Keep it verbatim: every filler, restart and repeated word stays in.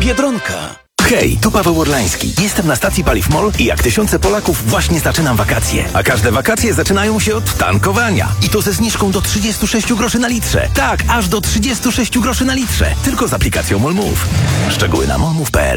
Biedronka. Hej, tu Paweł Orlański. Jestem na stacji Paliw MOL i jak tysiące Polaków właśnie zaczynam wakacje. A każde wakacje zaczynają się od tankowania. I to ze zniżką do trzydzieści sześć groszy na litrze. Tak, aż do trzydzieści sześć groszy na litrze. Tylko z aplikacją MOL Move. Szczegóły na molmove kropka p l.